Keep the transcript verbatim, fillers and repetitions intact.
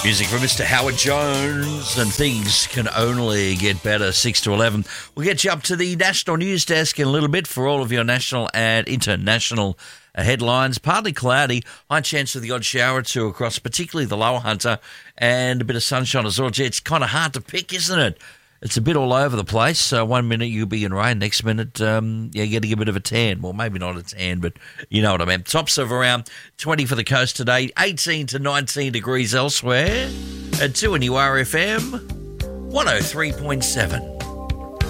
Music from Mister Howard Jones, and things can only get better. six to eleven. We'll get you up to the national news desk in a little bit for all of your national and international headlines. Partly cloudy, high chance of the odd shower or two across, particularly the Lower Hunter, and a bit of sunshine as well. Gee, it's kind of hard to pick, isn't it? It's a bit all over the place. So one minute you'll be in rain, next minute um, you're getting a bit of a tan. Well, maybe not a tan, but you know what I mean. Tops of around twenty for the coast today, eighteen to nineteen degrees elsewhere. At two in U R F M, one oh three point seven.